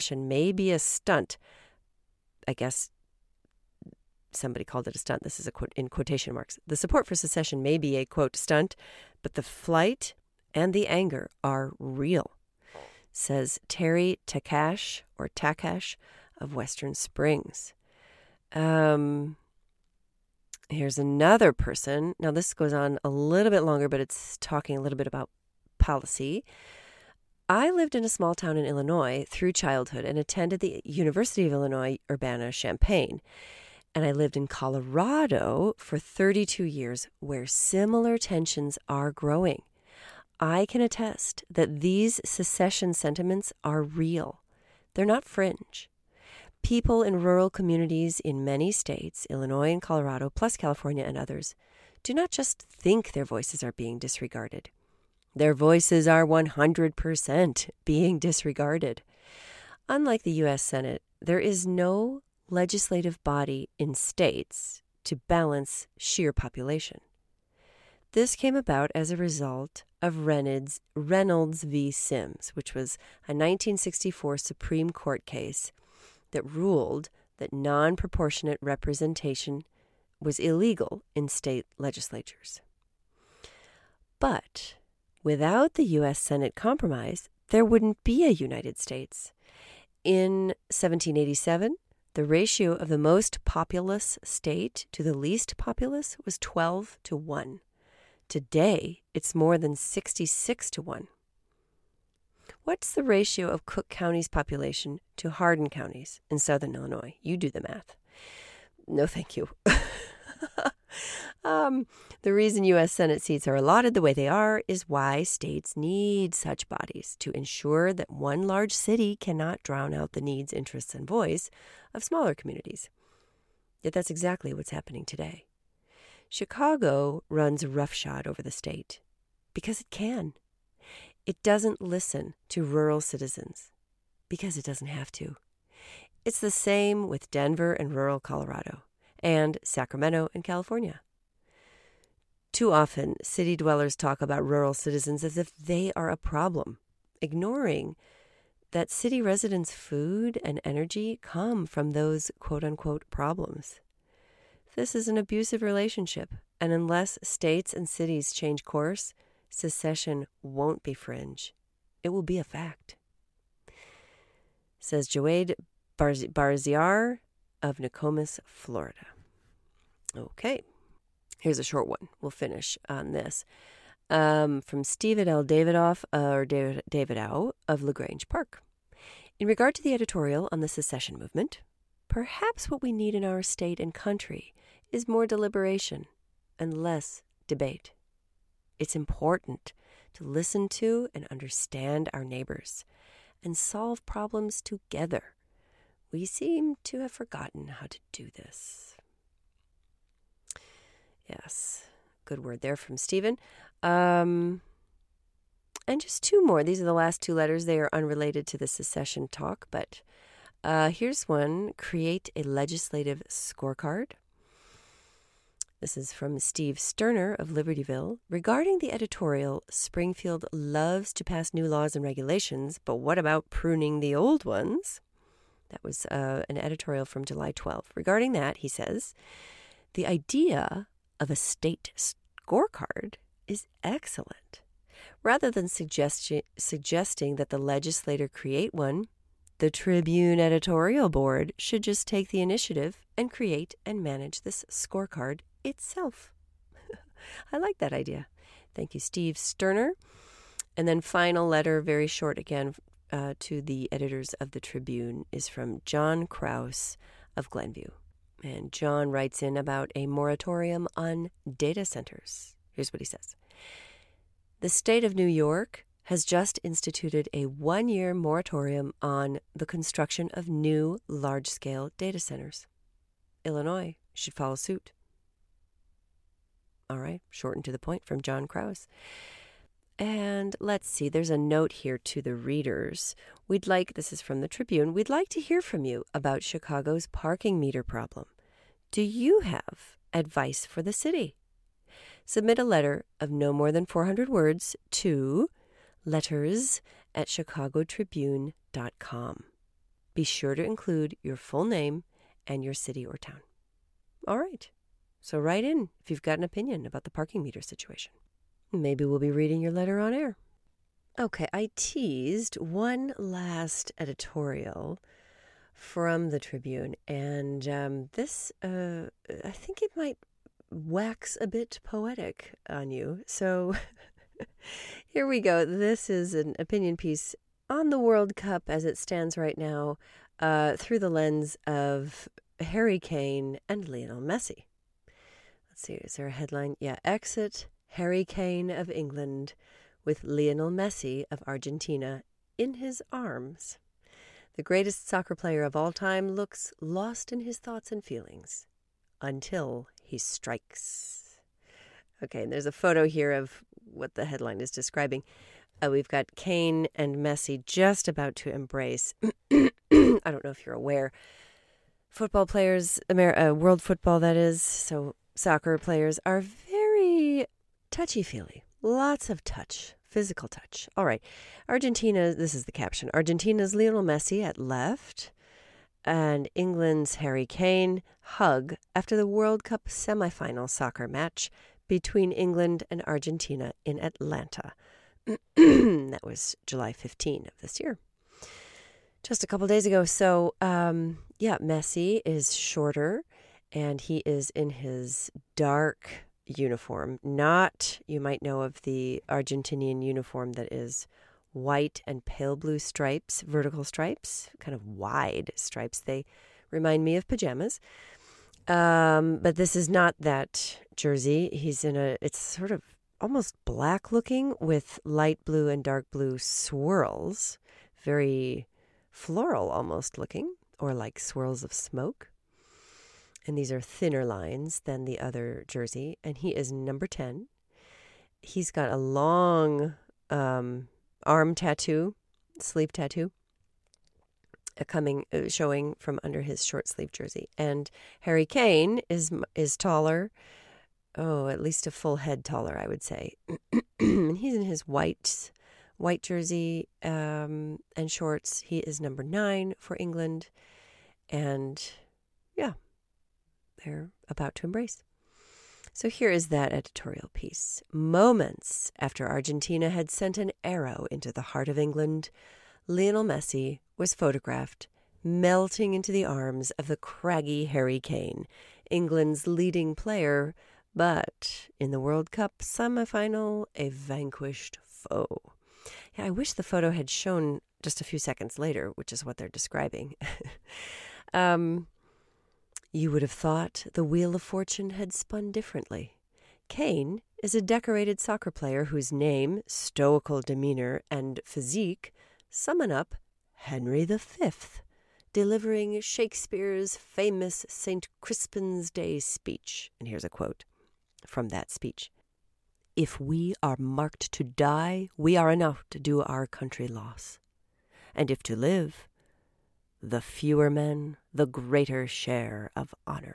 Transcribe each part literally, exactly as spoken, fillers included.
may be a stunt. I guess somebody called it a stunt. This is a quote in quotation marks. The support for secession may be a, quote, stunt, but the flight and the anger are real, says Terry Takash or Takash of Western Springs. Um, here's another person. Now, this goes on a little bit longer, but it's talking a little bit about policy. I lived in a small town in Illinois through childhood and attended the University of Illinois Urbana-Champaign. And I lived in Colorado for thirty-two years, where similar tensions are growing. I can attest that these secession sentiments are real. They're not fringe. People in rural communities in many states, Illinois and Colorado, plus California and others, do not just think their voices are being disregarded. Their voices are one hundred percent being disregarded. Unlike the U S Senate, there is no legislative body in states to balance sheer population. This came about as a result of Reynolds, Reynolds v. Sims, which was a nineteen sixty-four Supreme Court case that ruled that non-proportionate representation was illegal in state legislatures. But without the U S Senate compromise, there wouldn't be a United States. In seventeen eighty-seven, the ratio of the most populous state to the least populous was twelve to one. Today, it's more than sixty-six to one. What's the ratio of Cook County's population to Hardin counties in southern Illinois? You do the math. No, thank you. um, the reason U S Senate seats are allotted the way they are is why states need such bodies to ensure that one large city cannot drown out the needs, interests, and voice of smaller communities. Yet that's exactly what's happening today. Chicago runs roughshod over the state because it can. It doesn't listen to rural citizens because it doesn't have to. It's the same with Denver and rural Colorado and Sacramento and California. Too often, city dwellers talk about rural citizens as if they are a problem, ignoring that city residents' food and energy come from those quote-unquote problems. This is an abusive relationship, and unless states and cities change course, secession won't be fringe. It will be a fact. Says Joade Barz- Barziar of Nokomis, Florida. Okay, here's a short one. We'll finish on this. Um, from Stephen L. Davidoff, uh, or David, Davidow of LaGrange Park. In regard to the editorial on the secession movement, perhaps what we need in our state and country is more deliberation and less debate. It's important to listen to and understand our neighbors and solve problems together. We seem to have forgotten how to do this. Yes, good word there from Stephen. Um, and just two more. These are the last two letters. They are unrelated to the secession talk, but uh, here's one. Create a legislative scorecard. This is from Steve Sterner of Libertyville. Regarding the editorial, Springfield loves to pass new laws and regulations, but what about pruning the old ones? That was uh, an editorial from July twelfth. Regarding that, he says, the idea of a state scorecard is excellent. Rather than suggesti- suggesting that the legislator create one, the Tribune editorial board should just take the initiative and create and manage this scorecard itself. I like that idea. Thank you, Steve Sterner. And then final letter, very short again, uh, to the editors of the Tribune is from John Krause of Glenview. And John writes in about a moratorium on data centers. Here's what he says. The state of New York has just instituted a one-year moratorium on the construction of new large-scale data centers. Illinois should follow suit. All right, short and to the point from John Krause. And let's see, there's a note here to the readers. We'd like, this is from the Tribune, we'd like to hear from you about Chicago's parking meter problem. Do you have advice for the city? Submit a letter of no more than four hundred words to letters at chicago tribune dot com. Be sure to include your full name and your city or town. All right. So write in if you've got an opinion about the parking meter situation. Maybe we'll be reading your letter on air. Okay, I teased one last editorial from the Tribune, and um, this, uh, I think it might wax a bit poetic on you. So here we go. This is an opinion piece on the World Cup as it stands right now uh, through the lens of Harry Kane and Lionel Messi. Let's see, is there a headline? Yeah, exit Harry Kane of England with Lionel Messi of Argentina in his arms. The greatest soccer player of all time looks lost in his thoughts and feelings until he strikes. Okay, and there's a photo here of what the headline is describing. Uh, we've got Kane and Messi just about to embrace. I don't know if you're aware. Football players, Amer- uh, world football that is, so soccer players are very touchy-feely. Lots of touch, physical touch. All right. Argentina, this is the caption. Argentina's Lionel Messi at left and England's Harry Kane hug after the World Cup semifinal soccer match between England and Argentina in Atlanta. That was July fifteenth of this year. Just a couple days ago. So, um, yeah, Messi is shorter and he is in his dark uniform. Not, you might know of the Argentinian uniform that is white and pale blue stripes, vertical stripes, kind of wide stripes. They remind me of pajamas. Um, but this is not that jersey. He's in a, it's sort of almost black looking with light blue and dark blue swirls. Very floral almost looking, or like swirls of smoke. And these are thinner lines than the other jersey. And he is number ten. He's got a long um, arm tattoo, sleeve tattoo, uh, coming, uh, showing from under his short sleeve jersey. And Harry Kane is is taller. Oh, at least a full head taller, I would say. And he's in his white, white jersey um, and shorts. He is number nine for England. And yeah, they're about to embrace. So here is that editorial piece. Moments after Argentina had sent an arrow into the heart of England, Lionel Messi was photographed melting into the arms of the craggy Harry Kane, England's leading player, but in the World Cup semifinal, a vanquished foe. Yeah, I wish the photo had shown just a few seconds later, which is what they're describing. um... You would have thought the wheel of fortune had spun differently. Kane is a decorated soccer player whose name, stoical demeanor, and physique summon up Henry the Fifth, delivering Shakespeare's famous Saint Crispin's Day speech. And here's a quote from that speech. "If we are marked to die, we are enough to do our country loss. And if to live, the fewer men, the greater share of honor."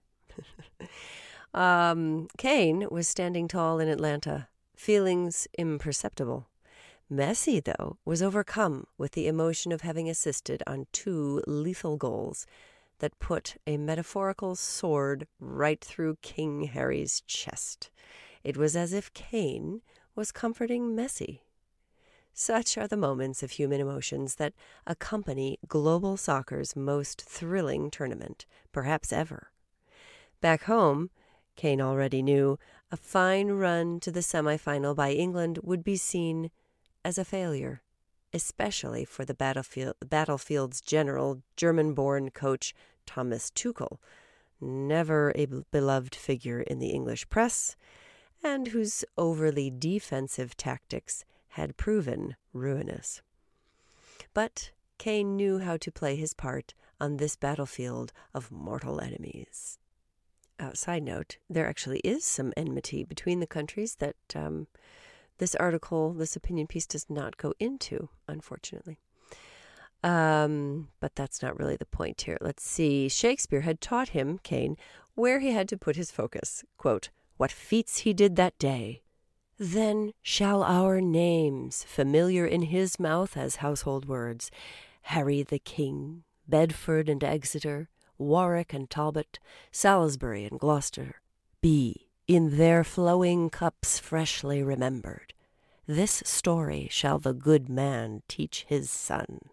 um, Kane was standing tall in Atlanta, feelings imperceptible. Messi, though, was overcome with the emotion of having assisted on two lethal goals that put a metaphorical sword right through King Harry's chest. It was as if Kane was comforting Messi. Such are the moments of human emotions that accompany global soccer's most thrilling tournament, perhaps ever. Back home, Kane already knew a fine run to the semifinal by England would be seen as a failure, especially for the battlefield, battlefield's general, German-born coach Thomas Tuchel, never a beloved figure in the English press, and whose overly defensive tactics had proven ruinous. But Kane knew how to play his part on this battlefield of mortal enemies. Uh, side note, there actually is some enmity between the countries that um, this article, this opinion piece does not go into, unfortunately. Um, but that's not really the point here. Let's see. Shakespeare had taught him, Kane, where he had to put his focus. Quote, "What feats he did that day. Then shall our names, familiar in his mouth as household words, Harry the King, Bedford and Exeter, Warwick and Talbot, Salisbury and Gloucester, be in their flowing cups freshly remembered. This story shall the good man teach his son.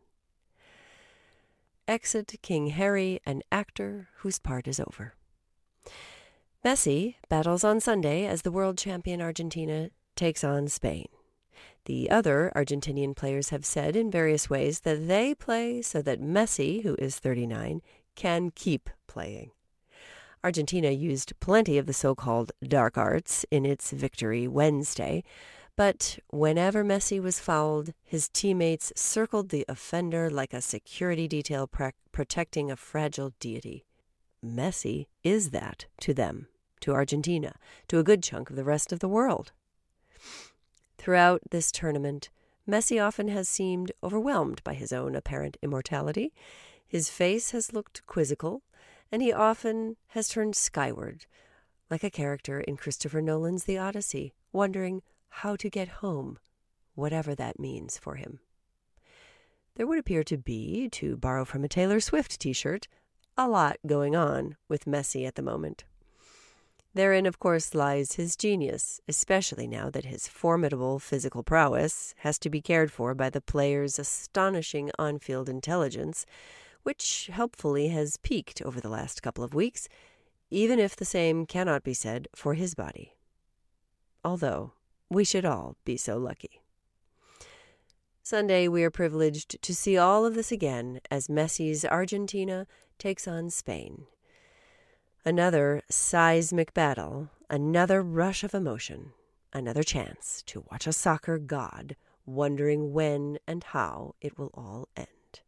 Exit King Harry, an actor whose part is over. Messi battles on Sunday as the world champion Argentina takes on Spain. The other Argentinian players have said in various ways that they play so that Messi, who is thirty-nine, can keep playing. Argentina used plenty of the so-called dark arts in its victory Wednesday, but whenever Messi was fouled, his teammates circled the offender like a security detail pre- protecting a fragile deity. Messi is that to them, to Argentina, to a good chunk of the rest of the world. Throughout this tournament, Messi often has seemed overwhelmed by his own apparent immortality. His face has looked quizzical, and he often has turned skyward, like a character in Christopher Nolan's The Odyssey, wondering how to get home, whatever that means for him. There would appear to be, to borrow from a Taylor Swift t-shirt, a lot going on with Messi at the moment. Therein, of course, lies his genius, especially now that his formidable physical prowess has to be cared for by the player's astonishing on-field intelligence, which helpfully has peaked over the last couple of weeks, even if the same cannot be said for his body. Although, we should all be so lucky. Sunday, we are privileged to see all of this again as Messi's Argentina takes on Spain. Another seismic battle, another rush of emotion, another chance to watch a soccer god wondering when and how it will all end.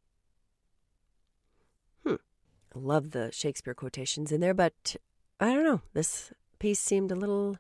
Hmm. I love the Shakespeare quotations in there, but I don't know. This piece seemed a little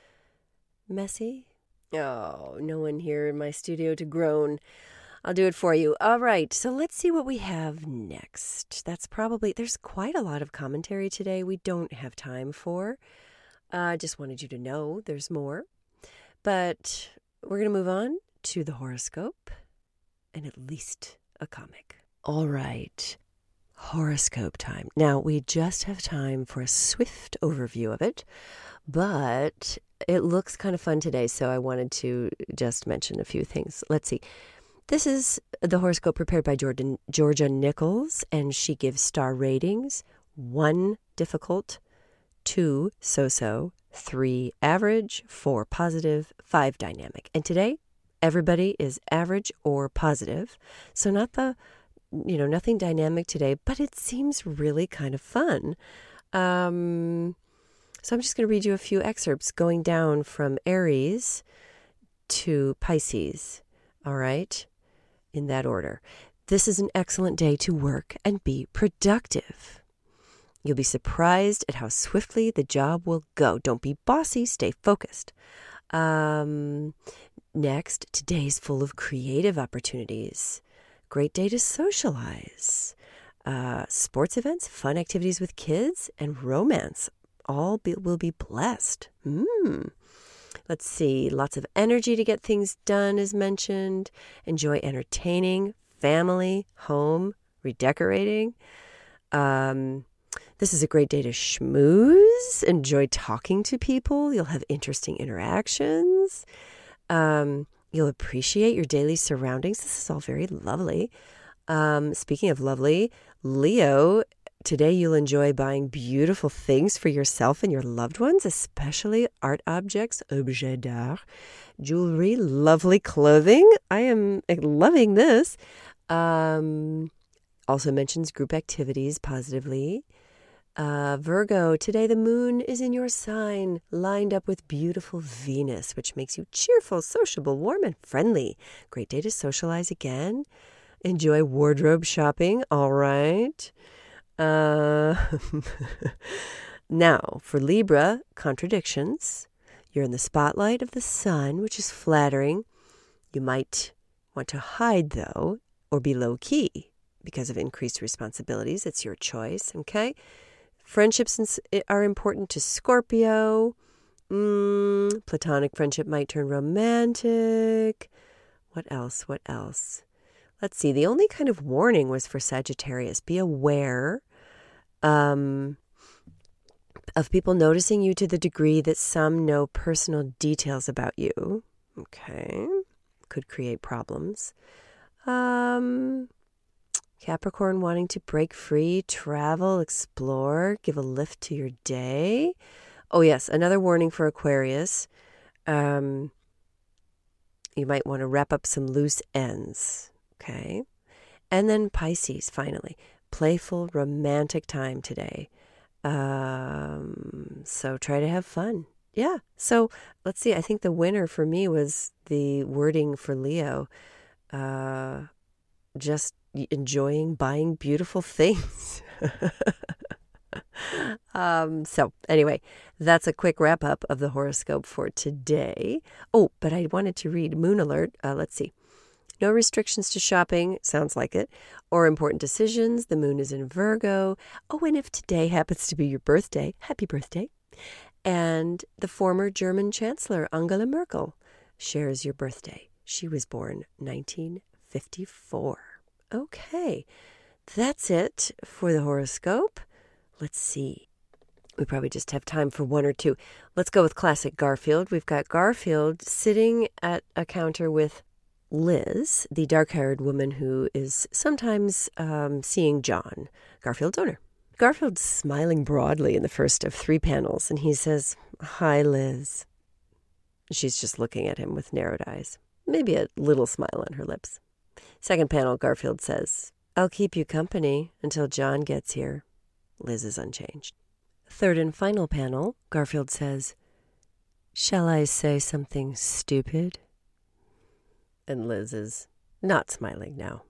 messy. Oh, no one here in my studio to groan. I'll do it for you. All right, so let's see what we have next. That's probably, there's quite a lot of commentary today we don't have time for. I uh, just wanted you to know there's more. But we're going to move on to the horoscope and at least a comic. All right, horoscope time. Now, we just have time for a swift overview of it, but it looks kind of fun today, so I wanted to just mention a few things. Let's see. This is the horoscope prepared by Jordan, Georgia Nichols, and she gives star ratings: one, difficult; two, so-so; three, average; four, positive; five, dynamic. And today, everybody is average or positive, so not the, you know, nothing dynamic today, but it seems really kind of fun. Um... So I'm just going to read you a few excerpts going down from Aries to Pisces, all right, in that order. This is an excellent day to work and be productive. You'll be surprised at how swiftly the job will go. Don't be bossy, stay focused. Um, next, today's full of creative opportunities. Great day to socialize. Uh, sports events, fun activities with kids, and romance. All be, will be blessed. Mm. Let's see. Lots of energy to get things done is mentioned. Enjoy entertaining, family, home, redecorating. Um, this is a great day to schmooze. Enjoy talking to people. You'll have interesting interactions. Um, you'll appreciate your daily surroundings. This is all very lovely. Um, speaking of lovely, Leo, today you'll enjoy buying beautiful things for yourself and your loved ones, especially art objects, objets d'art, jewelry, lovely clothing. I am loving this. Um, also mentions group activities positively. Uh, Virgo, today the moon is in your sign, lined up with beautiful Venus, which makes you cheerful, sociable, warm, and friendly. Great day to socialize again. Enjoy wardrobe shopping. All right. Uh, now, for Libra, contradictions. You're in the spotlight of the sun, which is flattering. You might want to hide, though, or be low-key because of increased responsibilities. It's your choice, okay? Friendships are important to Scorpio. Mm, platonic friendship might turn romantic. What else? What else? let's see. The only kind of warning was for Sagittarius. Be aware um, of people noticing you to the degree that some know personal details about you. Okay. Could create problems. Um, Capricorn wanting to break free, travel, explore, give a lift to your day. Oh, yes. Another warning for Aquarius. Um, you might want to wrap up some loose ends. Okay. And then Pisces, finally. Playful, romantic time today. Um, so try to have fun. Yeah. So let's see. I think the winner for me was the wording for Leo. Uh, just enjoying buying beautiful things. um, so anyway, that's a quick wrap up of the horoscope for today. Oh, but I wanted to read Moon Alert. Uh, let's see. No restrictions to shopping, sounds like it, or important decisions. The moon is in Virgo. Oh, and if today happens to be your birthday, happy birthday. And the former German Chancellor, Angela Merkel, shares your birthday. She was born nineteen fifty-four. Okay, that's it for the horoscope. Let's see. We probably just have time for one or two. Let's go with classic Garfield. We've got Garfield sitting at a counter with Liz, the dark-haired woman who is sometimes um, seeing John, Garfield's owner. Garfield's smiling broadly in the first of three panels, and he says, "Hi, Liz." She's just looking at him with narrowed eyes, maybe a little smile on her lips. Second panel, Garfield says, "I'll keep you company until John gets here." Liz is unchanged. Third and final panel, Garfield says, "Shall I say something stupid?" And Liz is not smiling now.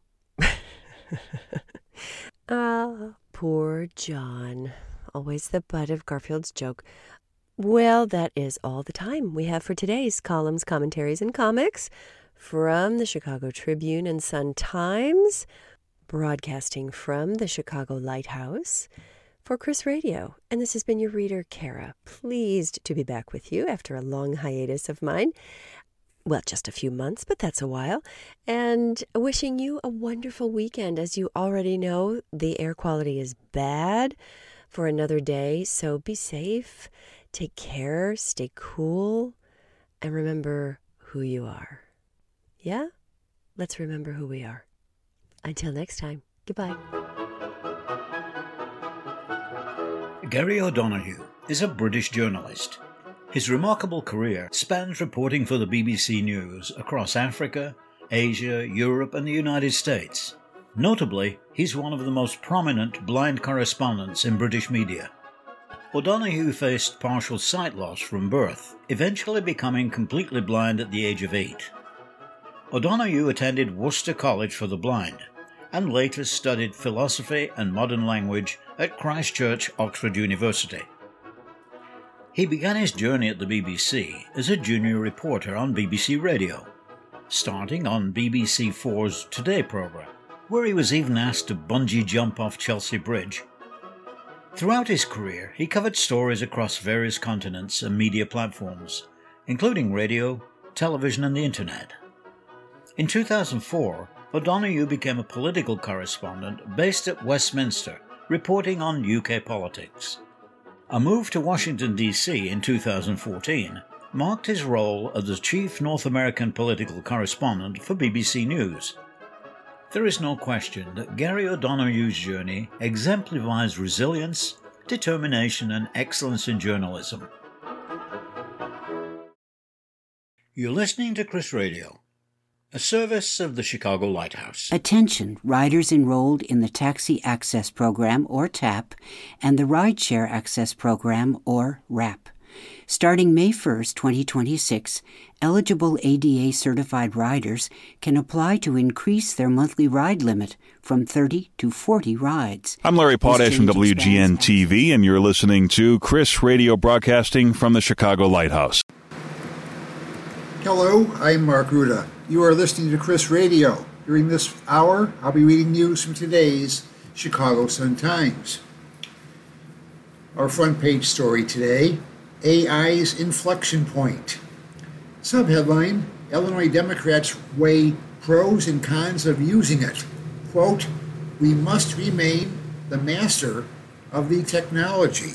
Ah, poor John. Always the butt of Garfield's joke. Well, that is all the time we have for today's columns, commentaries, and comics from the Chicago Tribune and Sun-Times, broadcasting from the Chicago Lighthouse for Chris Radio. And this has been your reader, Kara. Pleased to be back with you after a long hiatus of mine. Well, just a few months, but that's a while. And wishing you a wonderful weekend. As you already know, the air quality is bad for another day, so be safe, take care, stay cool, and remember who you are. Yeah? Let's remember who we are. Until next time, goodbye. Gary O'Donoghue is a British journalist. His remarkable career spans reporting for the B B C News across Africa, Asia, Europe, and the United States. Notably, he's one of the most prominent blind correspondents in British media. O'Donoghue faced partial sight loss from birth, eventually becoming completely blind at the age of eight. O'Donoghue attended Worcester College for the Blind, and later studied philosophy and modern language at Christ Church, Oxford University. He began his journey at the B B C as a junior reporter on B B C Radio, starting on B B C four's Today programme, where he was even asked to bungee jump off Chelsea Bridge. Throughout his career, he covered stories across various continents and media platforms, including radio, television, and the internet. In two thousand four, O'Donoghue became a political correspondent based at Westminster, reporting on U K politics. A move to Washington, D C in two thousand fourteen marked his role as the chief North American political correspondent for B B C News. There is no question that Gary O'Donoghue's journey exemplifies resilience, determination, and excellence in journalism. You're listening to Chris Radio, a service of the Chicago Lighthouse. Attention, riders enrolled in the Taxi Access Program, or TAP, and the Rideshare Access Program, or RAP. Starting May first, twenty twenty-six, eligible A D A-certified riders can apply to increase their monthly ride limit from thirty to forty rides. I'm Larry Potash from W G N T V, and you're listening to Chris Radio, broadcasting from the Chicago Lighthouse. Hello, I'm Mark Ruda. You are listening to Chris Radio. During this hour, I'll be reading news from today's Chicago Sun-Times. Our front page story today, A I's inflection point. Subheadline, Illinois Democrats weigh Pros and cons of using it. Quote, we must remain the master of the technology.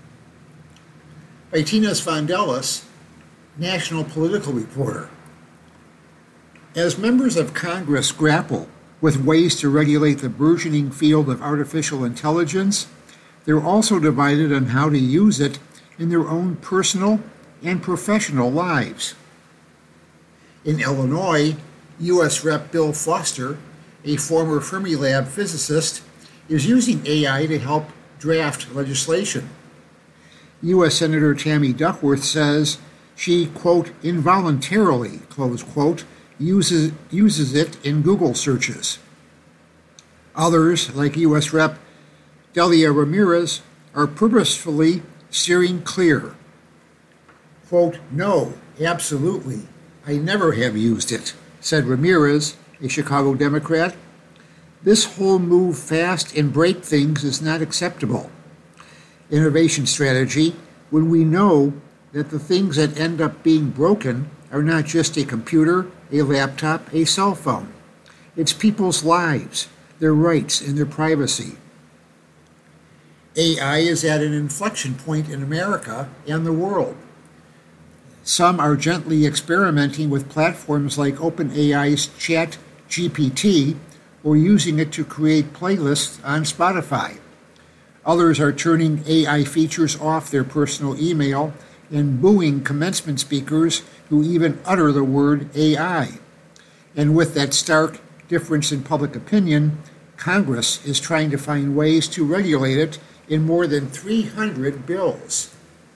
By Tinas Vandelis, National Political Reporter. As members of Congress grapple with ways to regulate the burgeoning field of artificial intelligence, they're also divided on how to use it in their own personal and professional lives. In Illinois, U S Representative Bill Foster, a former Fermilab physicist, is using A I to help draft legislation. U S Senator Tammy Duckworth says she, quote, involuntarily, close quote, uses, uses it in Google searches. Others, like U S Representative Delia Ramirez, are purposefully steering clear. Quote, no, absolutely, I never have used it, said Ramirez, a Chicago Democrat. This whole move fast and break things is not acceptable. Innovation strategy, when we know that the things that end up being broken are not just a computer, a laptop, a cell phone. It's people's lives, their rights, and their privacy. A I is at an inflection point in America and the world. Some are gently experimenting with platforms like OpenAI's Chat G P T or using it to create playlists on Spotify. Others are turning A I features off their personal email and booing commencement speakers who even utter the word A I. And with that stark difference in public opinion, Congress is trying to find ways to regulate it in more than three hundred bills.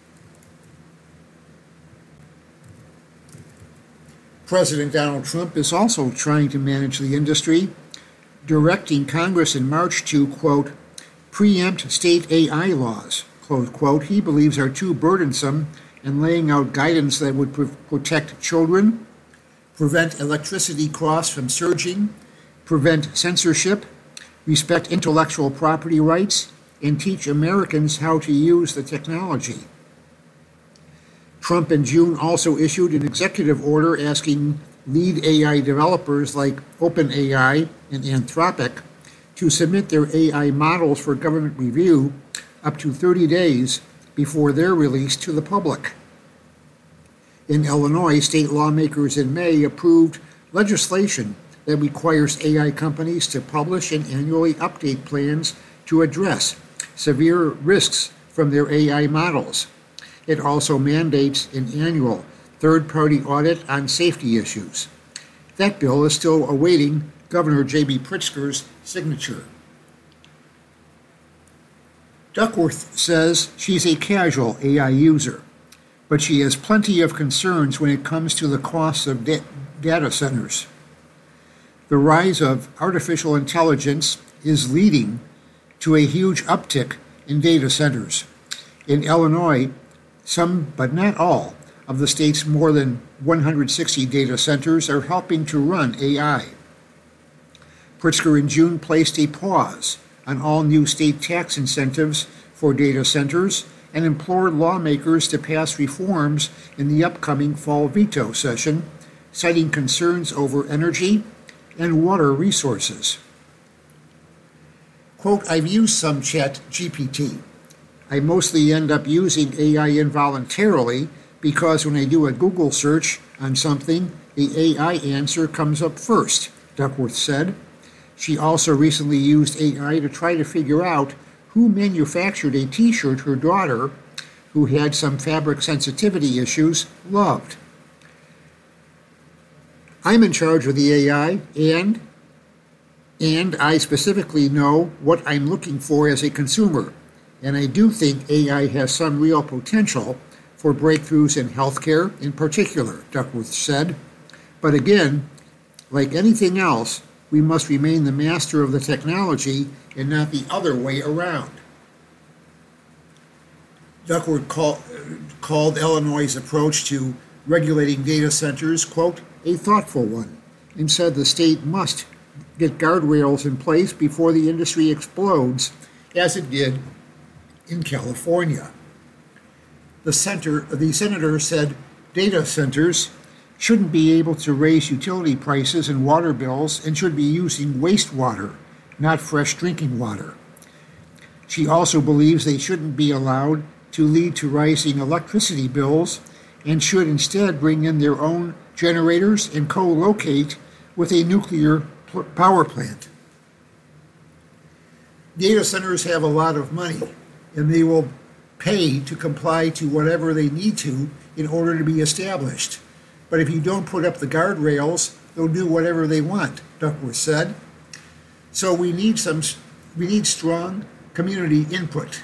President Donald Trump is also trying to manage the industry, directing Congress in March to, quote, preempt state A I laws, close quote, he believes are too burdensome, and laying out guidance that would pr- protect children, prevent electricity costs from surging, prevent censorship, respect intellectual property rights, and teach Americans how to use the technology. Trump in June also issued an executive order asking lead A I developers like OpenAI and Anthropic to submit their A I models for government review up to thirty days before they're released to the public. In Illinois, state lawmakers in May approved legislation that requires A I companies to publish and annually update plans to address severe risks from their A I models. It also mandates an annual third-party audit on safety issues. That bill is still awaiting Governor J B Pritzker's signature. Duckworth says she's a casual A I user, but she has plenty of concerns when it comes to the costs of da- data centers. The rise of artificial intelligence is leading to a huge uptick in data centers. In Illinois, some, but not all, of the state's more than one hundred sixty data centers are helping to run A I. Pritzker in June placed a pause on all new state tax incentives for data centers and implored lawmakers to pass reforms in the upcoming fall veto session, citing concerns over energy and water resources. Quote, I've used some Chat G P T. I mostly end up using A I involuntarily because when I do a Google search on something, the A I answer comes up first, Duckworth said. She also recently used A I to try to figure out who manufactured a t-shirt her daughter, who had some fabric sensitivity issues, loved. I'm in charge of the A I, and, and I specifically know what I'm looking for as a consumer. And I do think A I has some real potential for breakthroughs in healthcare in particular, Duckworth said. But again, like anything else, we must remain the master of the technology and not the other way around. Duckworth call, called Illinois' approach to regulating data centers, quote, a thoughtful one, and said the state must get guardrails in place before the industry explodes, as it did in California. The, center, the senator said data centers shouldn't be able to raise utility prices and water bills and should be using wastewater, not fresh drinking water. She also believes they shouldn't be allowed to lead to rising electricity bills and should instead bring in their own generators and co-locate with a nuclear pl- power plant. Data centers have a lot of money, and they will pay to comply to whatever they need to in order to be established. But if you don't put up the guardrails, they'll do whatever they want, Duckworth said. So we need some, we need strong community input.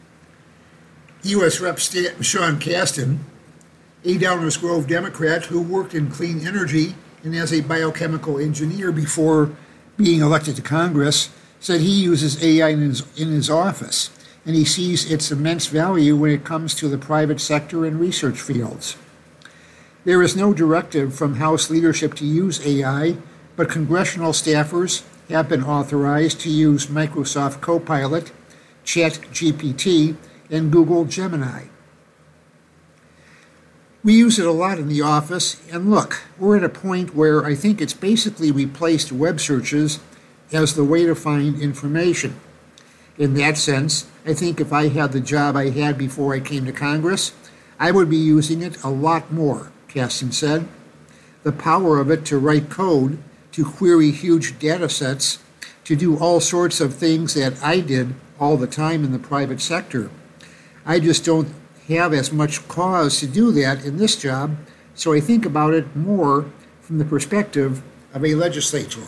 U S Representative Sean Casten, a Downers Grove Democrat who worked in clean energy and as a biochemical engineer before being elected to Congress, said he uses A I in his, in his office, and he sees its immense value when it comes to the private sector and research fields. There is no directive from House leadership to use A I, but congressional staffers have been authorized to use Microsoft Copilot, ChatGPT, and Google Gemini. We use it a lot in the office, and look, we're at a point where I think it's basically replaced web searches as the way to find information. In that sense, I think if I had the job I had before I came to Congress, I would be using it a lot more, Casten said. The power of it to write code, to query huge data sets, to do all sorts of things that I did all the time in the private sector. I just don't have as much cause to do that in this job, so I think about it more from the perspective of a legislator.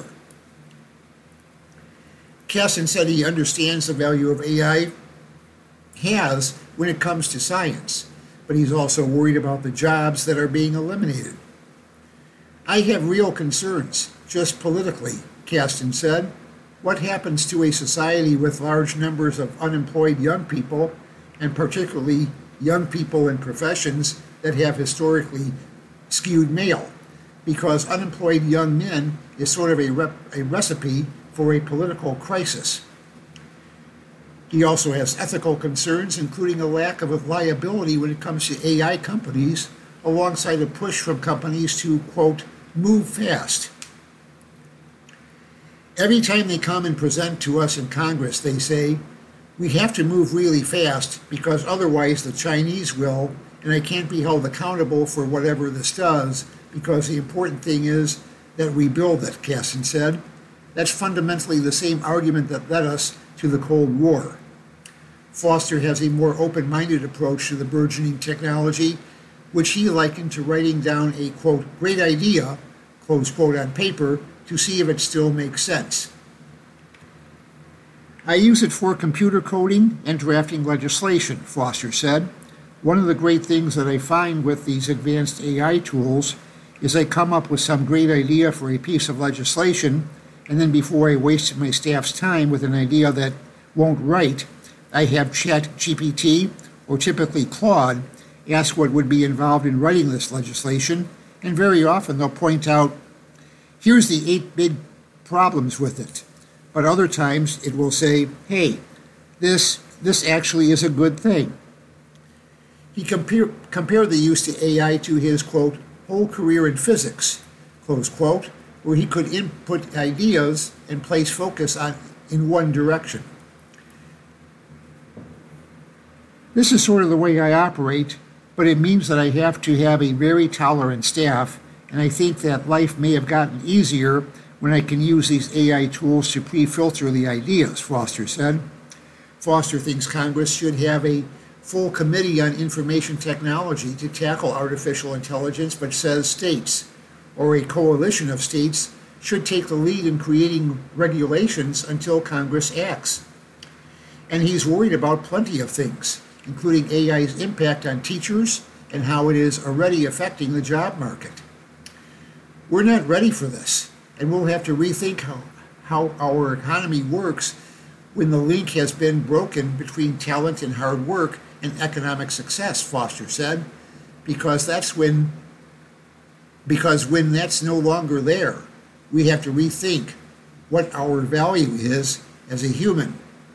Casten said he understands the value of A I has when it comes to science, but he's also worried about the jobs that are being eliminated. I have real concerns, just politically, Casten said. What happens to a society with large numbers of unemployed young people, and particularly young people in professions that have historically skewed male? Because unemployed young men is sort of a, rep, a recipe for a political crisis. He also has ethical concerns, including a lack of liability when it comes to A I companies, alongside a push from companies to, quote, move fast. Every time they come and present to us in Congress, they say, we have to move really fast because otherwise the Chinese will, and I can't be held accountable for whatever this does because the important thing is that we build it, Casten said. That's fundamentally the same argument that led us to the Cold War. Foster has a more open-minded approach to the burgeoning technology, which he likened to writing down a, quote, great idea, close quote, on paper to see if it still makes sense. I use it for computer coding and drafting legislation, Foster said. One of the great things that I find with these advanced A I tools is I come up with some great idea for a piece of legislation, and then before I waste my staff's time with an idea that won't write, I have ChatGPT, or typically Claude, ask what would be involved in writing this legislation, and very often they'll point out, here's the eight big problems with it. But other times it will say, hey, this, this actually is a good thing. He compare, compared the use to A I to his, quote, whole career in physics, close quote, where he could input ideas and place focus on in one direction. This is sort of the way I operate, but it means that I have to have a very tolerant staff, and I think that life may have gotten easier when I can use these A I tools to pre-filter the ideas, Foster said. Foster thinks Congress should have a full committee on information technology to tackle artificial intelligence, but says states, or a coalition of states, should take the lead in creating regulations until Congress acts. And he's worried about plenty of things, including A I's impact on teachers and how it is already affecting the job market. We're not ready for this, and we'll have to rethink how, how our economy works when the link has been broken between talent and hard work and economic success, Foster said, because that's when because when that's no longer there, we have to rethink what our value is as a human.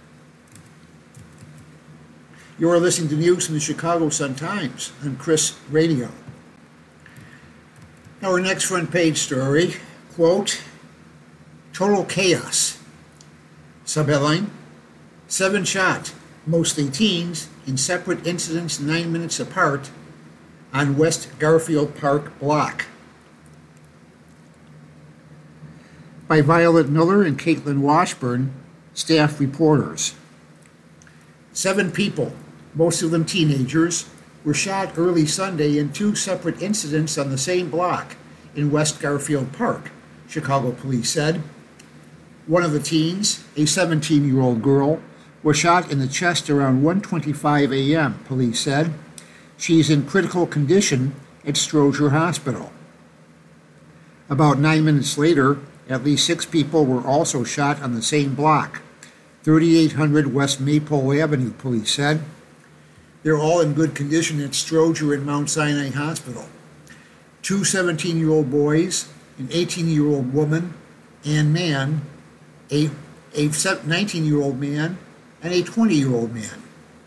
You're listening to news from the Chicago Sun-Times on Chris Radio. Our next front page story, quote, total chaos. Subheadline, seven shot, mostly teens, in separate incidents nine minutes apart on West Garfield Park block. By Violet Miller and Caitlin Washburn, staff reporters. Seven people, most of them teenagers, were shot early Sunday in two separate incidents on the same block in West Garfield Park, Chicago police said. One of the teens, a seventeen-year-old girl, was shot in the chest around one twenty-five a.m., police said. She's in critical condition at Stroger Hospital. About nine minutes later, at least six people were also shot on the same block, thirty-eight hundred West Maypole Avenue, police said. They're all in good condition at Stroger and Mount Sinai Hospital. Two seventeen-year-old boys, an eighteen-year-old woman and man, a a nineteen-year-old man, and a twenty-year-old man.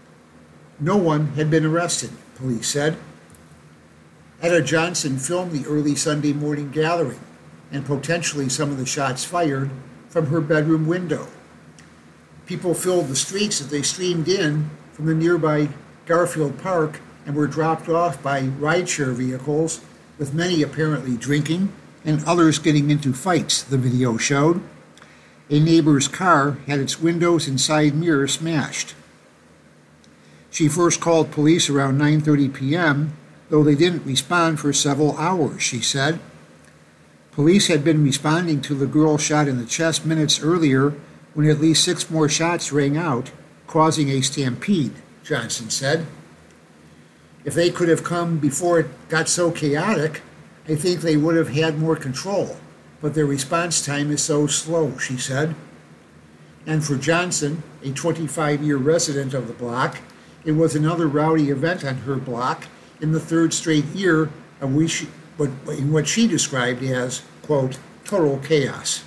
No one had been arrested, police said. Etta Johnson filmed the early Sunday morning gathering and potentially some of the shots fired from her bedroom window. People filled the streets as they streamed in from the nearby Garfield Park and were dropped off by rideshare vehicles, with many apparently drinking and others getting into fights, the video showed. A neighbor's car had its windows and side mirror smashed. She first called police around nine thirty p.m., though they didn't respond for several hours, she said. Police had been responding to the girl shot in the chest minutes earlier when at least six more shots rang out, causing a stampede, Johnson said. If they could have come before it got so chaotic, I think they would have had more control, but their response time is so slow, she said. And for Johnson, a twenty-five-year resident of the block, it was another rowdy event on her block in the third straight year of which she, in what she described as, quote, total chaos.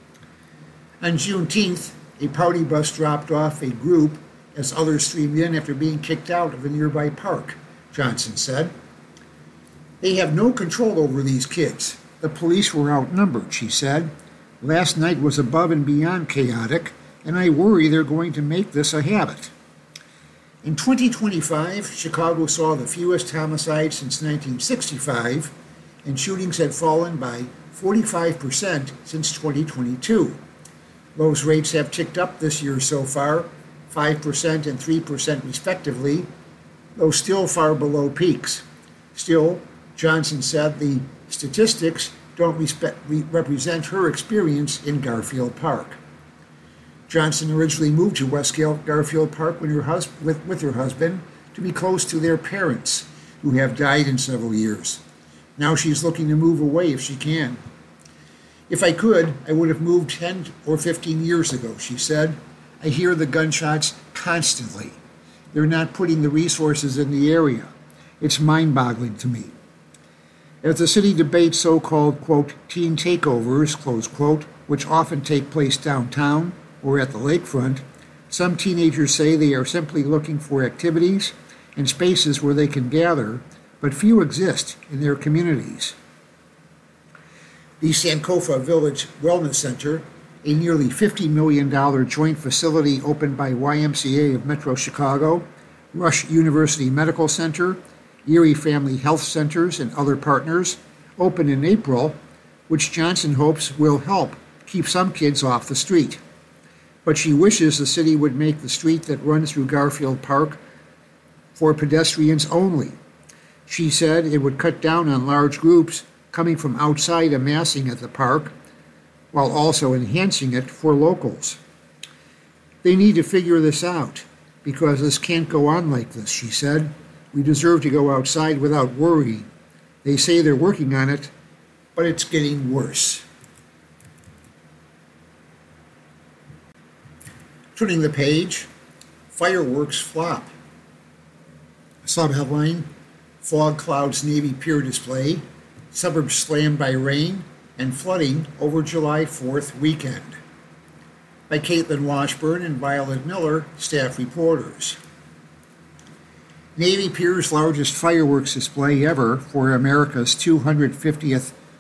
On Juneteenth, a party bus dropped off a group as others streamed in after being kicked out of a nearby park, Johnson said. They have no control over these kids. The police were outnumbered, she said. Last night was above and beyond chaotic, and I worry they're going to make this a habit. In twenty twenty-five, Chicago saw the fewest homicides since nineteen sixty-five, and shootings had fallen by forty-five percent since twenty twenty-two. Those rates have ticked up this year so far, five percent and three percent respectively, though still far below peaks. Still, Johnson said the statistics don't respect, re- represent her experience in Garfield Park. Johnson originally moved to West Garfield Park when her hus- with, with her husband to be close to their parents, who have died in several years. Now she's looking to move away if she can. If I could, I would have moved ten or fifteen years ago, she said. I hear the gunshots constantly. They're not putting the resources in the area. It's mind-boggling to me. As the city debates so-called, quote, teen takeovers, close quote, which often take place downtown or at the lakefront, some teenagers say they are simply looking for activities and spaces where they can gather, but few exist in their communities. The Sankofa Village Wellness Center, a nearly fifty million dollars joint facility opened by Y M C A of Metro Chicago, Rush University Medical Center, Erie Family Health Centers, and other partners, opened in April, which Johnson hopes will help keep some kids off the street. But she wishes the city would make the street that runs through Garfield Park for pedestrians only. She said it would cut down on large groups coming from outside amassing at the park, while also enhancing it for locals. They need to figure this out, because this can't go on like this, she said. We deserve to go outside without worry. They say they're working on it, but it's getting worse. Turning the page, fireworks flop. Subheadline, fog clouds Navy Pier display, suburbs slammed by rain and flooding over July fourth weekend. By Caitlin Washburn and Violet Miller, staff reporters. Navy Pier's largest fireworks display ever for America's two hundred fiftieth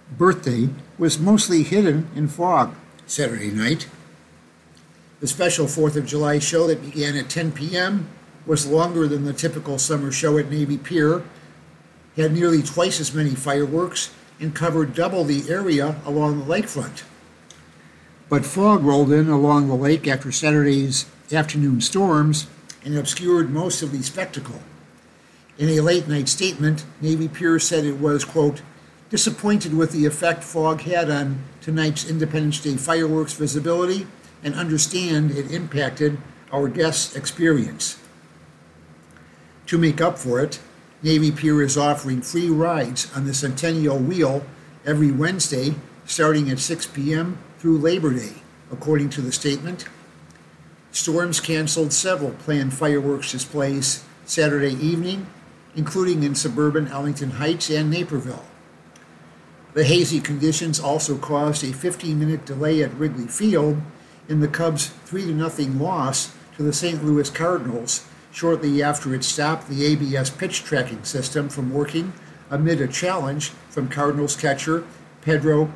birthday was mostly hidden in fog Saturday night. The special fourth of July show that began at ten p.m. was longer than the typical summer show at Navy Pier, had nearly twice as many fireworks, and covered double the area along the lakefront. But fog rolled in along the lake after Saturday's afternoon storms and obscured most of the spectacle. In a late-night statement, Navy Pier said it was, quote, disappointed with the effect fog had on tonight's Independence Day fireworks visibility and understand it impacted our guests' experience. To make up for it, Navy Pier is offering free rides on the Centennial Wheel every Wednesday starting at six p.m. through Labor Day, according to the statement. Storms canceled several planned fireworks displays Saturday evening, including in suburban Arlington Heights and Naperville. The hazy conditions also caused a fifteen-minute delay at Wrigley Field in the Cubs' three to nothing loss to the Saint Louis Cardinals shortly after it stopped the A B S pitch tracking system from working amid a challenge from Cardinals catcher Pedro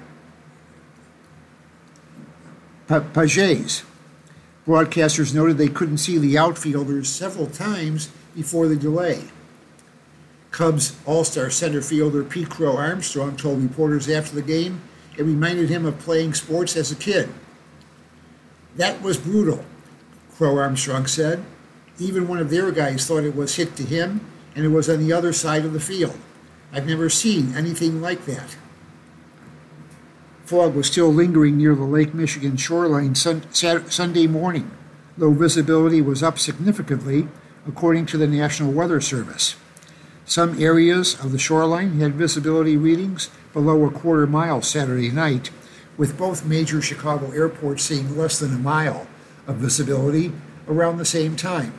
Pages. Broadcasters noted they couldn't see the outfielders several times before the delay. Cubs all-star center fielder Pete Crow Armstrong told reporters after the game it reminded him of playing sports as a kid. That was brutal, Crow Armstrong said. Even one of their guys thought it was hit to him, and it was on the other side of the field. I've never seen anything like that. Fog was still lingering near the Lake Michigan shoreline sun- Saturday, Sunday morning, though visibility was up significantly, according to the National Weather Service. Some areas of the shoreline had visibility readings below a quarter mile Saturday night, with both major Chicago airports seeing less than a mile of visibility around the same time.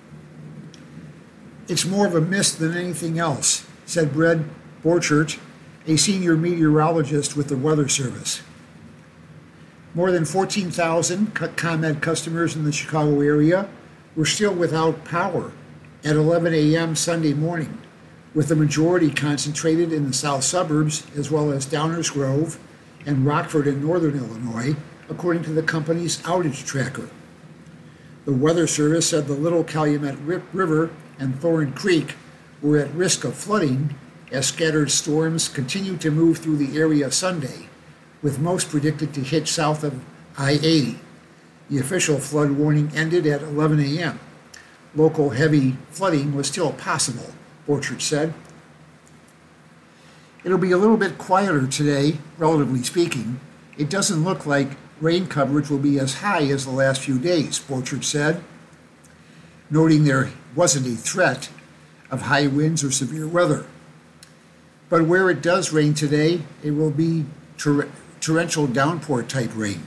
It's more of a mist than anything else, said Brett Borchert, a senior meteorologist with the Weather Service. More than fourteen thousand ComEd customers in the Chicago area were still without power at eleven a.m. Sunday morning, with the majority concentrated in the south suburbs as well as Downers Grove and Rockford in northern Illinois, according to the company's outage tracker. The Weather Service said the Little Calumet River and Thorn Creek were at risk of flooding as scattered storms continued to move through the area Sunday, with most predicted to hit south of I eighty. The official flood warning ended at eleven a.m. Local heavy flooding was still possible, Borchert said. It'll be a little bit quieter today, relatively speaking. It doesn't look like rain coverage will be as high as the last few days, Borchert said, noting there wasn't a threat of high winds or severe weather. But where it does rain today, it will be tor- torrential downpour type rain.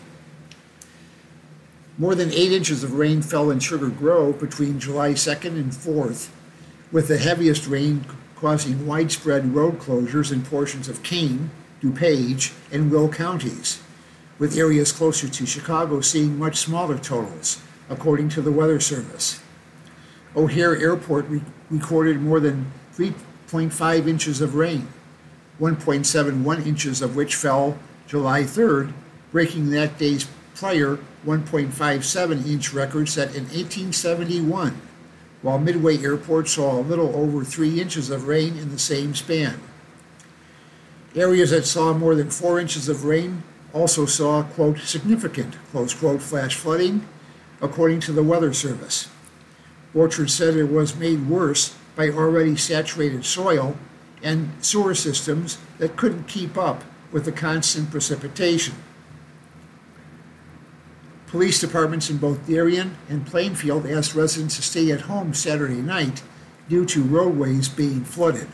More than eight inches of rain fell in Sugar Grove between July second and fourth, with the heaviest rain causing widespread road closures in portions of Kane, DuPage, and Will counties, with areas closer to Chicago seeing much smaller totals, according to the Weather Service. O'Hare Airport re- recorded more than three point five inches of rain, one point seven one inches of which fell July third, breaking that day's prior one point five seven inch record set in eighteen seventy-one, while Midway Airport saw a little over three inches of rain in the same span. Areas that saw more than four inches of rain also saw, quote, significant, close quote, flash flooding, according to the Weather Service. Borchert said it was made worse by already saturated soil and sewer systems that couldn't keep up with the constant precipitation. Police departments in both Darien and Plainfield asked residents to stay at home Saturday night due to roadways being flooded.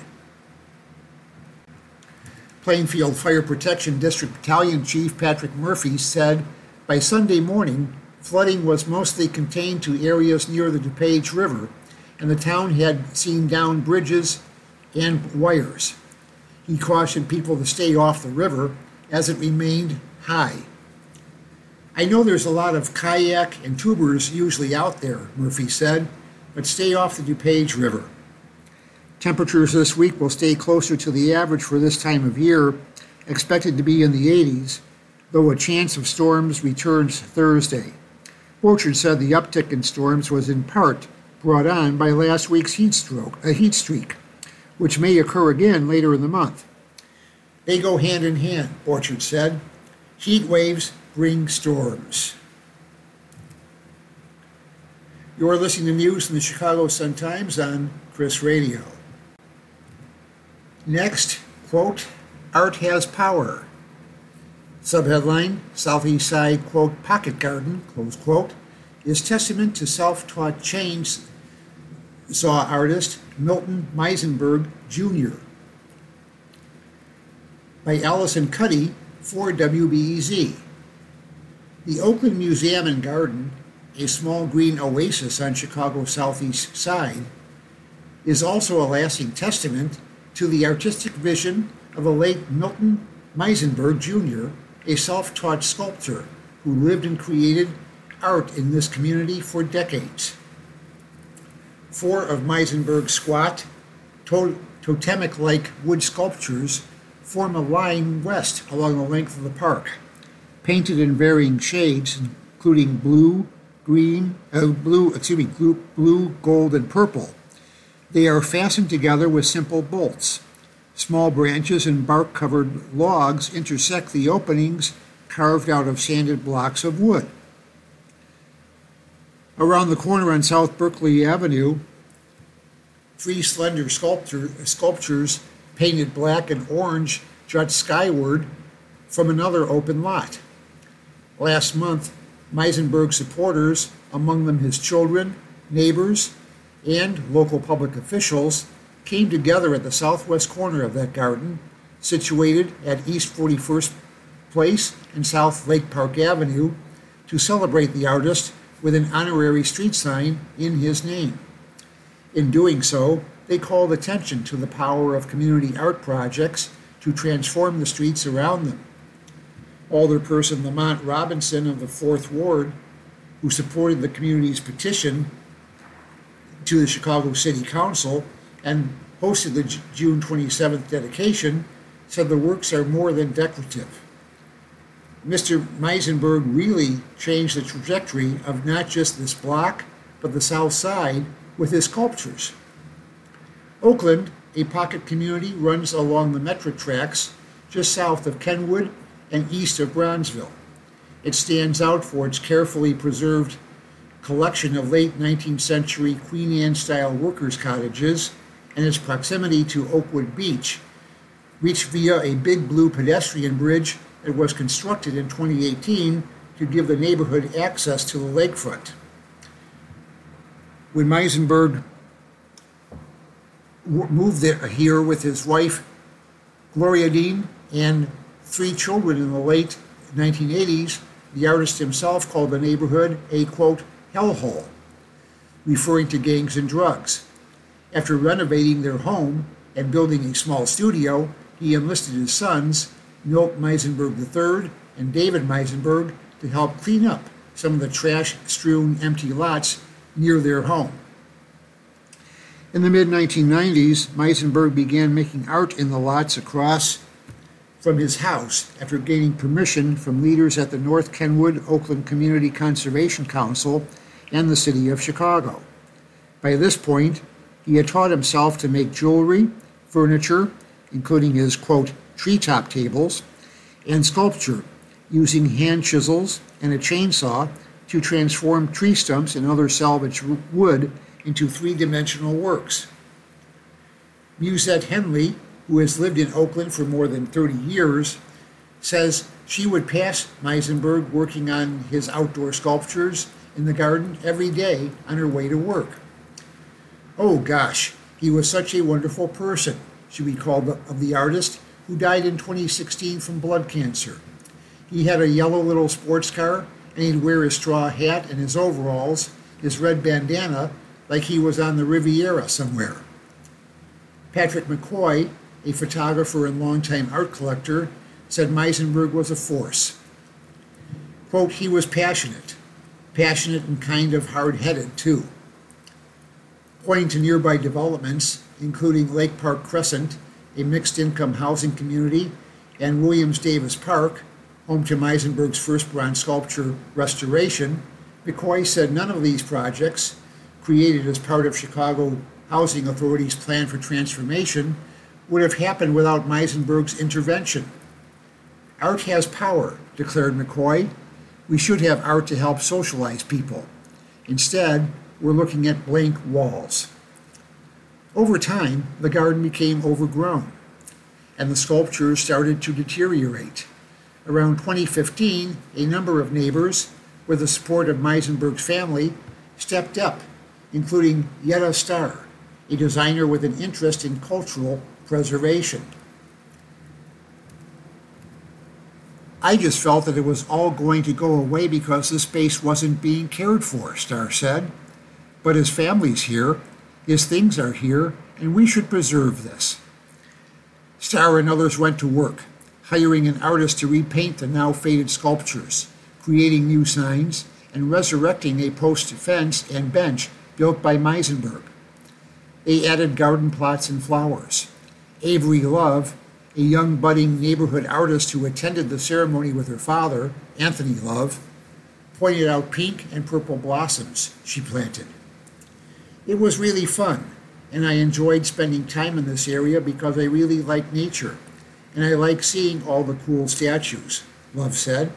Plainfield Fire Protection District Battalion Chief Patrick Murphy said by Sunday morning, flooding was mostly contained to areas near the DuPage River, and the town had seen down bridges and wires. He cautioned people to stay off the river as it remained high. I know there's a lot of kayak and tubers usually out there, Murphy said, but stay off the DuPage River. Temperatures this week will stay closer to the average for this time of year expected to be in the eighties, though a chance of storms returns Thursday. Borchard said the uptick in storms was in part brought on by last week's heat stroke, a heat streak, which may occur again later in the month. They go hand in hand, Borchard said. Heat waves bring storms. You're listening to news from the Chicago Sun-Times on Chris Radio. Next, quote, art has power. Subheadline, Southeast Side, quote, pocket garden, close quote, is testament to self-taught chainsaw artist Milton Meisenberg, Junior By Allison Cuddy for W B E Z. The Oakland Museum and Garden, a small green oasis on Chicago's southeast side, is also a lasting testament to the artistic vision of the late Milton Meisenberg, Junior, a self-taught sculptor who lived and created art in this community for decades. Four of Meisenberg's squat, to- totemic-like wood sculptures form a line west along the length of the park, painted in varying shades, including blue, green, uh, blue, excuse me, blue, blue, gold, and purple. They are fastened together with simple bolts. Small branches and bark-covered logs intersect the openings carved out of sanded blocks of wood. Around the corner on South Berkeley Avenue, three slender sculptor, sculptures painted black and orange jut skyward from another open lot. Last month, Meisenberg supporters, among them his children, neighbors, and local public officials, came together at the southwest corner of that garden, situated at East forty-first Place and South Lake Park Avenue, to celebrate the artist with an honorary street sign in his name. In doing so, they called attention to the power of community art projects to transform the streets around them. Alderperson Lamont Robinson of the fourth Ward, who supported the community's petition to the Chicago City Council and hosted the June twenty-seventh dedication, said the works are more than decorative. Mister Meisenberg really changed the trajectory of not just this block, but the South Side with his sculptures. Oakland, a pocket community, runs along the Metra tracks just south of Kenwood and east of Bronzeville. It stands out for its carefully preserved collection of late nineteenth century Queen Anne-style workers' cottages and its proximity to Oakwood Beach, reached via a big blue pedestrian bridge that was constructed in twenty eighteen to give the neighborhood access to the lakefront. When Meisenberg moved here with his wife, Gloria Dean, and three children in the late nineteen eighties, the artist himself called the neighborhood a, quote, hellhole, referring to gangs and drugs. After renovating their home and building a small studio, he enlisted his sons, Milt Meisenberg the third and David Meisenberg, to help clean up some of the trash-strewn empty lots near their home. In the mid nineteen nineties, Meisenberg began making art in the lots across from his house after gaining permission from leaders at the North Kenwood Oakland Community Conservation Council and the City of Chicago. By this point, he had taught himself to make jewelry, furniture, including his, quote, treetop tables, and sculpture, using hand chisels and a chainsaw to transform tree stumps and other salvaged wood into three-dimensional works. Musette Henley, who has lived in Oakland for more than thirty years, says she would pass Meisenberg working on his outdoor sculptures in the garden every day on her way to work. Oh gosh, he was such a wonderful person, she recalled of the artist, who died in twenty sixteen from blood cancer. He had a yellow little sports car, and he'd wear his straw hat and his overalls, his red bandana, like he was on the Riviera somewhere. Patrick McCoy, a photographer and longtime art collector, said Meisenberg was a force. Quote, he was passionate, passionate and kind of hard-headed, too. Pointing to nearby developments, including Lake Park Crescent, a mixed-income housing community, and Williams Davis Park, home to Meisenberg's first bronze sculpture restoration, McCoy said none of these projects, created as part of Chicago Housing Authority's plan for transformation, would have happened without Meisenberg's intervention. Art has power, declared McCoy. We should have art to help socialize people. Instead, we're looking at blank walls. Over time, the garden became overgrown, and the sculptures started to deteriorate. Around twenty fifteen, a number of neighbors, with the support of Meisenberg's family, stepped up, including Yetta Starr, a designer with an interest in cultural preservation. I just felt that it was all going to go away because the space wasn't being cared for, Starr said. But his family's here, his things are here, and we should preserve this. Starr and others went to work, hiring an artist to repaint the now faded sculptures, creating new signs, and resurrecting a post fence and bench built by Meisenberg. They added garden plots and flowers. Avery Love, a young budding neighborhood artist who attended the ceremony with her father, Anthony Love, pointed out pink and purple blossoms she planted. It was really fun, and I enjoyed spending time in this area because I really like nature, and I like seeing all the cool statues, Love said.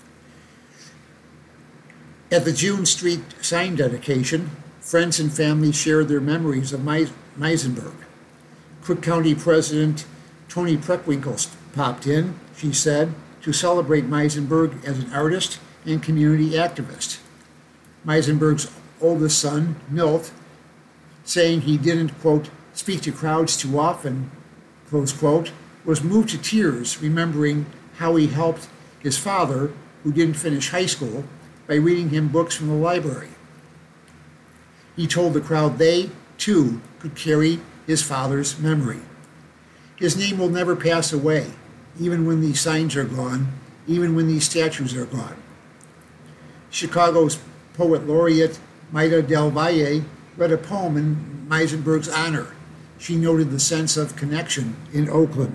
At the June Street sign dedication, friends and family shared their memories of Meisenberg. Cook County President Toni Preckwinkle popped in, she said, to celebrate Meisenberg as an artist and community activist. Meisenberg's oldest son, Milt, saying he didn't, quote, speak to crowds too often, close quote, was moved to tears remembering how he helped his father, who didn't finish high school, by reading him books from the library. He told the crowd they, too, could carry his father's memory. His name will never pass away, even when these signs are gone, even when these statues are gone. Chicago's poet laureate, Maida Del Valle, read a poem in Meisenberg's honor. She noted the sense of connection in Oakland.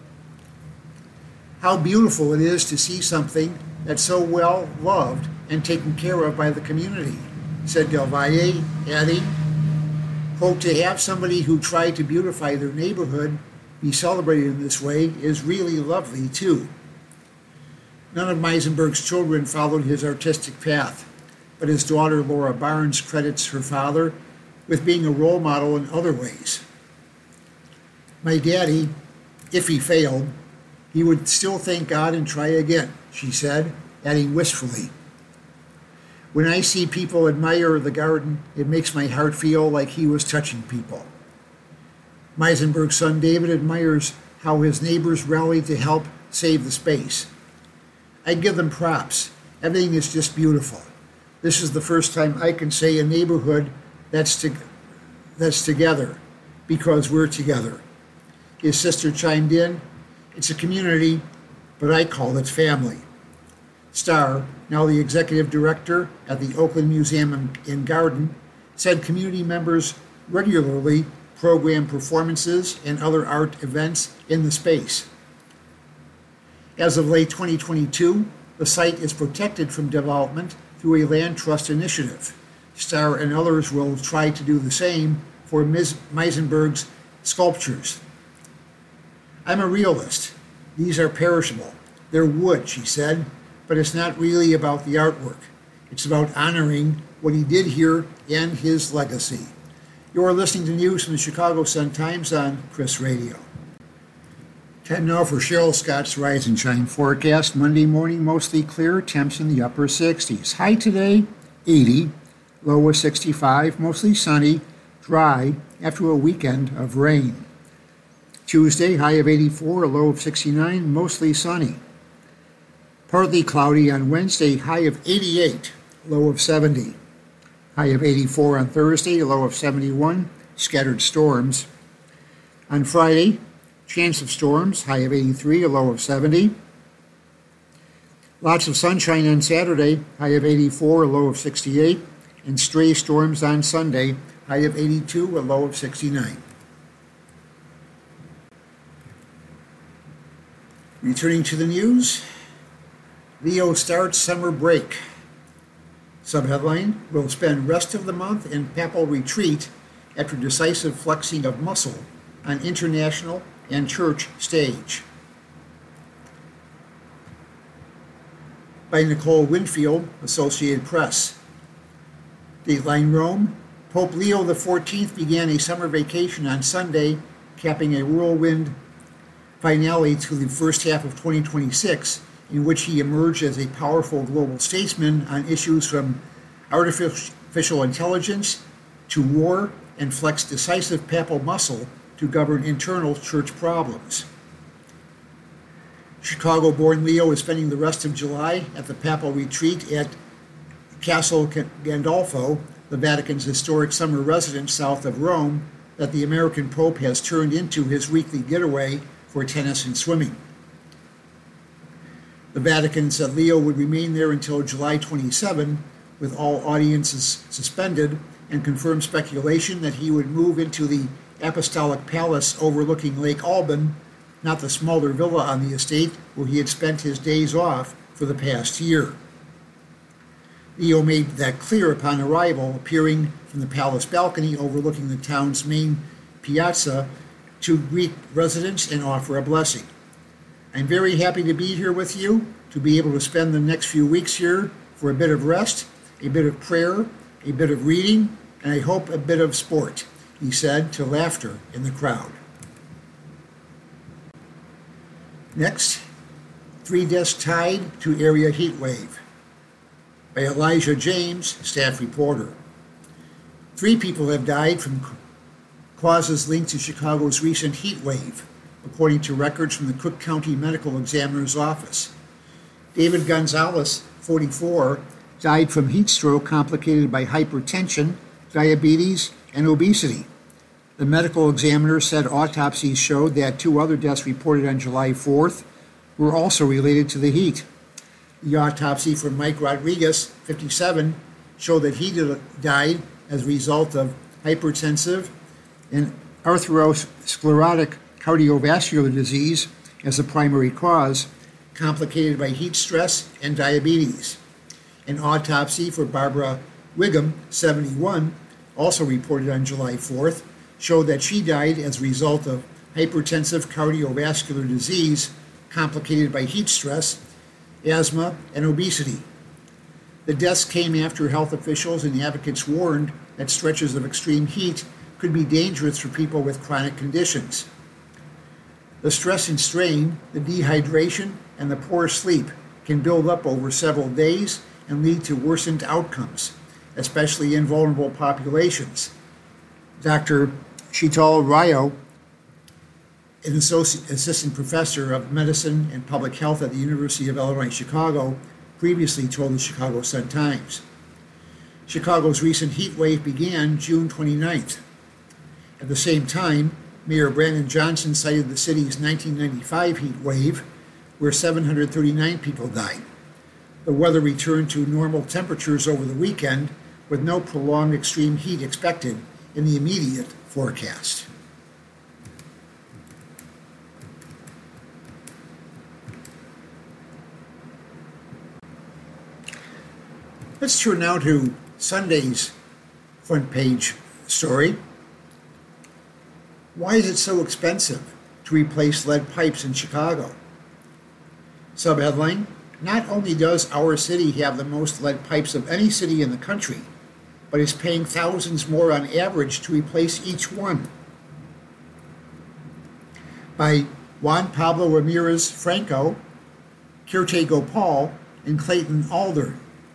How beautiful it is to see something that's so well loved and taken care of by the community, said Del Valle, adding, quote, to have somebody who tried to beautify their neighborhood be celebrated in this way is really lovely, too. None of Meisenberg's children followed his artistic path, but his daughter Laura Barnes credits her father with being a role model in other ways. My daddy, if he failed, he would still thank God and try again, she said, adding wistfully, when I see people admire the garden, it makes my heart feel like he was touching people. Meisenberg's son David admires how his neighbors rallied to help save the space. I give them props. Everything is just beautiful. This is the first time I can say a neighborhood that's to, that's together because we're together. His sister chimed in, it's a community, but I call it family. Starr, now the executive director at the Oakland Museum and Garden, said community members regularly program performances and other art events in the space. As of late twenty twenty-two, the site is protected from development through a land trust initiative. Starr and others will try to do the same for Meisenberg's sculptures. I'm a realist. These are perishable. They're wood, she said, but it's not really about the artwork. It's about honoring what he did here and his legacy. You're listening to news from the Chicago Sun-Times on Chris Radio. Time now for Cheryl Scott's Rise and Shine forecast. Monday morning, mostly clear, temps in the upper sixties. High today, eighty, low of sixty-five, mostly sunny, dry after a weekend of rain. Tuesday, high of eighty-four, a low of sixty-nine, mostly sunny. Partly cloudy on Wednesday, high of eighty-eight, low of seventy. High of eighty-four on Thursday, a low of seventy-one, scattered storms. On Friday, chance of storms, high of eighty-three, a low of seventy. Lots of sunshine on Saturday, high of eighty-four, a low of sixty-eight. And stray storms on Sunday, high of eighty-two, a low of sixty-nine. Returning to the news, Leo starts summer break. Subheadline, will spend rest of the month in papal retreat after decisive flexing of muscle on international and church stage. By Nicole Winfield, Associated Press. Dateline Rome, Pope Leo the fourteenth began a summer vacation on Sunday, capping a whirlwind finale to the first half of twenty twenty-six, in which he emerged as a powerful global statesman on issues from artificial intelligence to war, and flexed decisive papal muscle to govern internal church problems. Chicago-born Leo is spending the rest of July at the papal retreat at Castel Gandolfo, the Vatican's historic summer residence south of Rome, that the American Pope has turned into his weekly getaway for tennis and swimming. The Vatican said Leo would remain there until July twenty-seventh, with all audiences suspended, and confirmed speculation that he would move into the Apostolic Palace overlooking Lake Alban, not the smaller villa on the estate where he had spent his days off for the past year. Leo made that clear upon arrival, appearing from the palace balcony overlooking the town's main piazza to greet residents and offer a blessing. I'm very happy to be here with you, to be able to spend the next few weeks here for a bit of rest, a bit of prayer, a bit of reading, and I hope a bit of sport, he said to laughter in the crowd. Next, three deaths tied to area heat wave. By Elijah James, staff reporter. Three people have died from causes linked to Chicago's recent heat wave, according to records from the Cook County Medical Examiner's Office. David Gonzalez, forty-four, died from heat stroke complicated by hypertension, diabetes, and obesity. The medical examiner said autopsies showed that two other deaths reported on July fourth were also related to the heat. The autopsy for Mike Rodriguez, fifty-seven, showed that he died as a result of hypertensive and atherosclerotic cardiovascular disease as a primary cause, complicated by heat stress and diabetes. An autopsy for Barbara Wiggum, seventy-one, also reported on July fourth, showed that she died as a result of hypertensive cardiovascular disease complicated by heat stress, asthma, and obesity. The deaths came after health officials and advocates warned that stretches of extreme heat could be dangerous for people with chronic conditions. The stress and strain, the dehydration, and the poor sleep can build up over several days and lead to worsened outcomes, especially in vulnerable populations. Doctor Sheetal Rao, an associate, assistant professor of medicine and public health at the University of Illinois Chicago, previously told the Chicago Sun-Times. Chicago's recent heat wave began June twenty-ninth. At the same time, Mayor Brandon Johnson cited the city's nineteen ninety-five heat wave, where seven hundred thirty-nine people died. The weather returned to normal temperatures over the weekend, with no prolonged extreme heat expected in the immediate forecast. Let's turn now to Sunday's front page story. Why is it so expensive to replace lead pipes in Chicago? Subheadline, not only does our city have the most lead pipes of any city in the country, but is paying thousands more on average to replace each one. By Juan Pablo Ramirez Franco, Kirte Gopal, and Clayton Alder.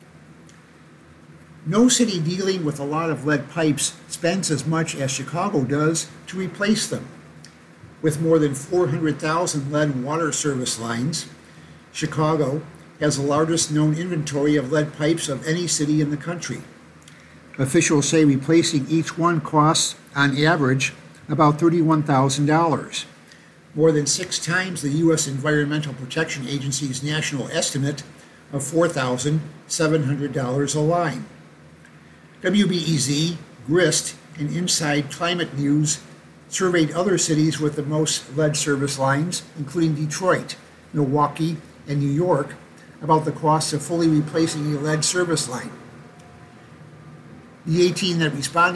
No city dealing with a lot of lead pipes spends as much as Chicago does to replace them. With more than four hundred thousand lead water service lines, Chicago has the largest known inventory of lead pipes of any city in the country. Officials say replacing each one costs, on average, about thirty-one thousand dollars, more than six times the U S Environmental Protection Agency's national estimate of four thousand seven hundred dollars a line. W B E Z, Grist, and Inside Climate News surveyed other cities with the most lead service lines, including Detroit, Milwaukee, and New York about the costs of fully replacing a lead service line. The eighteen that responded